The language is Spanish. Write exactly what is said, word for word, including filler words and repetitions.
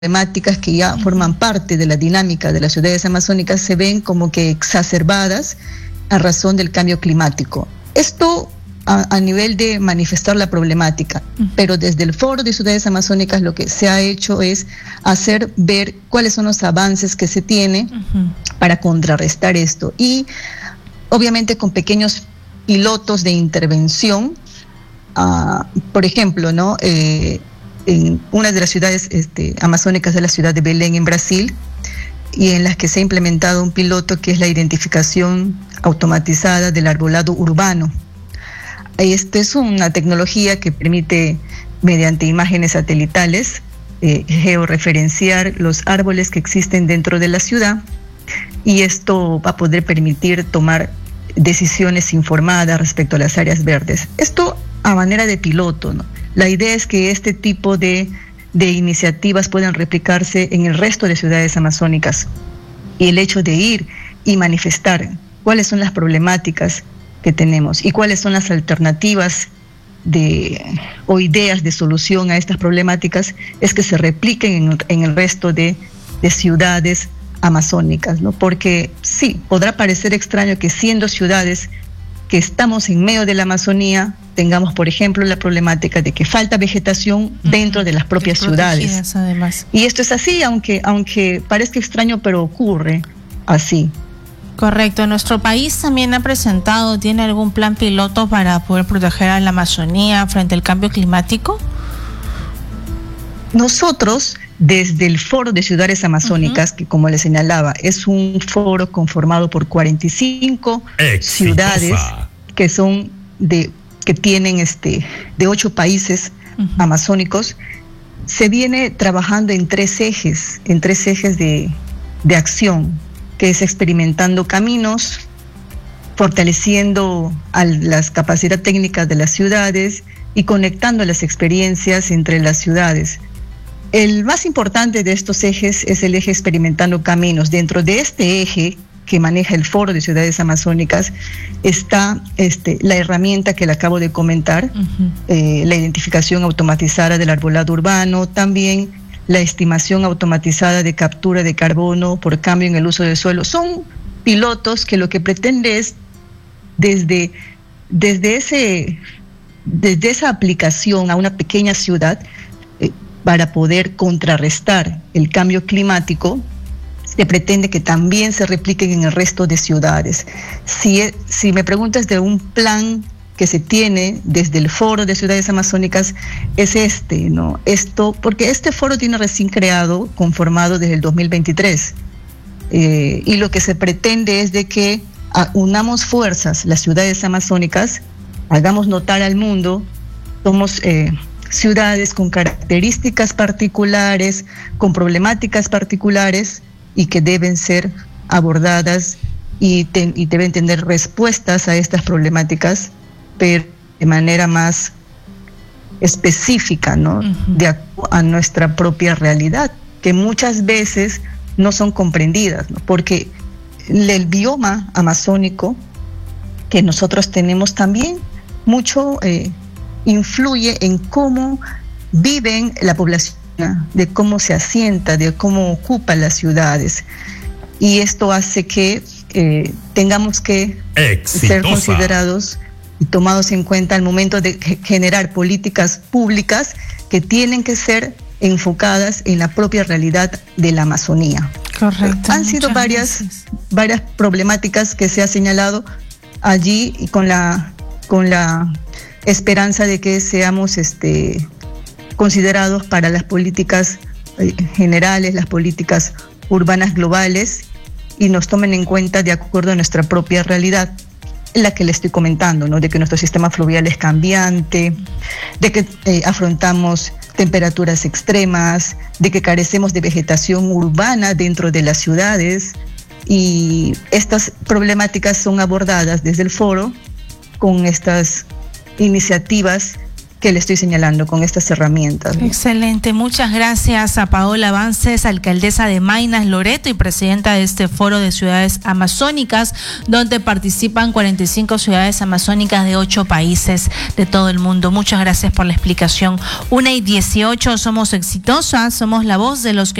problemáticas que ya forman parte de la dinámica de las ciudades amazónicas se ven como que exacerbadas a razón del cambio climático. Esto a, a nivel de manifestar la problemática, uh-huh. pero desde el Foro de Ciudades Amazónicas lo que se ha hecho es hacer ver cuáles son los avances que se tiene uh-huh. para contrarrestar esto y obviamente con pequeños pilotos de intervención, uh, por ejemplo, ¿no? Eh, en una de las ciudades este, amazónicas de la ciudad de Belén en Brasil, y en las que se ha implementado un piloto que es la identificación automatizada del arbolado urbano. Esta es una tecnología que permite, mediante imágenes satelitales, eh, georreferenciar los árboles que existen dentro de la ciudad, y esto va a poder permitir tomar decisiones informadas respecto a las áreas verdes. Esto a manera de piloto, ¿no? La idea es que este tipo de, de iniciativas puedan replicarse en el resto de ciudades amazónicas, y el hecho de ir y manifestar cuáles son las problemáticas que tenemos y cuáles son las alternativas de, o ideas de solución a estas problemáticas es que se repliquen en, en el resto de, de ciudades amazónicas, ¿no? Porque sí, podrá parecer extraño que siendo ciudades que estamos en medio de la Amazonía tengamos, por ejemplo, la problemática de que falta vegetación dentro de las propias ciudades. Además. Y esto es así, aunque, aunque parezca extraño, pero ocurre así. Correcto. Nuestro país también ha presentado, ¿tiene algún plan piloto para poder proteger a la Amazonía frente al cambio climático? Nosotros, desde el Foro de Ciudades Amazónicas, uh-huh. que como les señalaba, es un foro conformado por cuarenta y cinco Exitosa. Ciudades que son de que tienen este de ocho países uh-huh. amazónicos, se viene trabajando en tres ejes, en tres ejes de, de acción, que es experimentando caminos, fortaleciendo a las capacidades técnicas de las ciudades y conectando las experiencias entre las ciudades. El más importante de estos ejes es el eje experimentando caminos. Dentro de este eje que maneja el Foro de Ciudades Amazónicas está este, la herramienta que le acabo de comentar, uh-huh. eh, la identificación automatizada del arbolado urbano, también la estimación automatizada de captura de carbono por cambio en el uso del suelo. Son pilotos que lo que pretende es desde, desde, ese, desde esa aplicación a una pequeña ciudad eh, para poder contrarrestar el cambio climático. Se pretende que también se repliquen en el resto de ciudades. Si, si me preguntas de un plan que se tiene desde el Foro de Ciudades Amazónicas, es este, ¿no? Esto, porque este foro tiene recién creado, conformado desde el dos mil veintitrés, eh, y lo que se pretende es de que a, unamos fuerzas las ciudades amazónicas, hagamos notar al mundo, somos eh, ciudades con características particulares, con problemáticas particulares, y que deben ser abordadas y, te, y deben tener respuestas a estas problemáticas, pero de manera más específica, ¿no? Uh-huh. De acuerdo a nuestra propia realidad, que muchas veces no son comprendidas, ¿no? Porque el bioma amazónico que nosotros tenemos también mucho eh, influye en cómo viven la población, de cómo se asienta, de cómo ocupa las ciudades, y esto hace que eh, tengamos que Exitosa. Ser considerados y tomados en cuenta al momento de generar políticas públicas que tienen que ser enfocadas en la propia realidad de la Amazonía. Correcto. Han sido varias, varias problemáticas que se ha señalado allí, y con la con la esperanza de que seamos este considerados para las políticas eh, generales, las políticas urbanas globales, y nos tomen en cuenta de acuerdo a nuestra propia realidad, la que le estoy comentando, ¿no? De que nuestro sistema fluvial es cambiante, de que eh, afrontamos temperaturas extremas, de que carecemos de vegetación urbana dentro de las ciudades, y estas problemáticas son abordadas desde el foro con estas iniciativas que le estoy señalando con estas herramientas. Excelente, muchas gracias a Paola Avances, alcaldesa de Maynas, Loreto y presidenta de este foro de ciudades amazónicas, donde participan cuarenta y cinco ciudades amazónicas de ocho países de todo el mundo. Muchas gracias por la explicación. Una y dieciocho, somos exitosas, somos la voz de los que